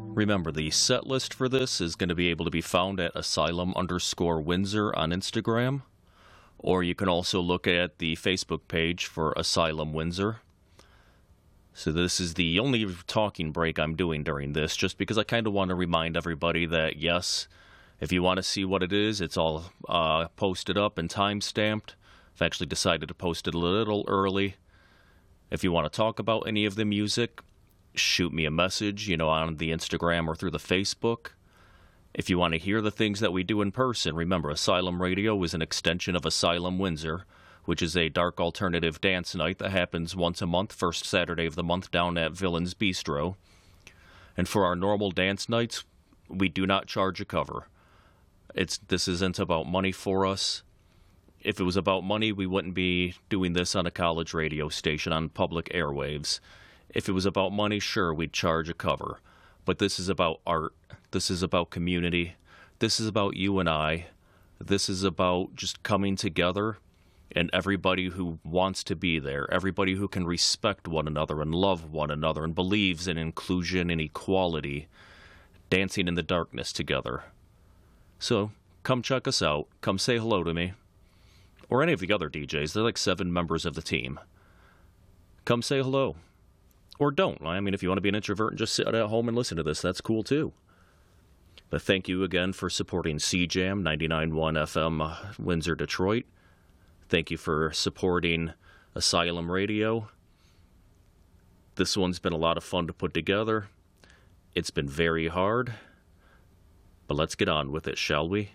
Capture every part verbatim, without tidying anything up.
Remember, the set list for this is going to be able to be found at asylum underscore Windsor on Instagram, or you can also look at the Facebook page for Asylum Windsor. So this is the only talking break I'm doing during this, just because I kind of want to remind everybody that, yes, if you want to see what it is, it's all uh, posted up and time-stamped. I've actually decided to post it a little early. If you want to talk about any of the music, shoot me a message, you know, on the Instagram or through the Facebook. If you want to hear the things that we do in person, remember, Asylum Radio is an extension of Asylum Windsor, which is a dark alternative dance night that happens once a month, first Saturday of the month, down at Villains Bistro. And for our normal dance nights, we do not charge a cover. It's this isn't about money for us. If it was about money, we wouldn't be doing this on a college radio station on public airwaves. If it was about money, sure, we'd charge a cover. But this is about art. This is about community. This is about you and I. This is about just coming together and everybody who wants to be there, everybody who can respect one another and love one another and believes in inclusion and equality, dancing in the darkness together. So, come check us out. Come say hello to me. Or any of the other D Js. They're like seven members of the team. Come say hello. Or don't. I mean, if you want to be an introvert and just sit at home and listen to this, that's cool too. But thank you again for supporting C Jam ninety-nine point one F M uh, Windsor, Detroit. Thank you for supporting Asylum Radio. This one's been a lot of fun to put together. It's been very hard. But let's get on with it, shall we?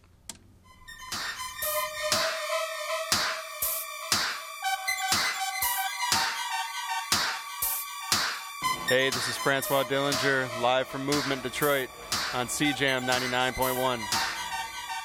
Hey, this is Francois Dillinger, live from Movement Detroit on C Jam ninety-nine point one.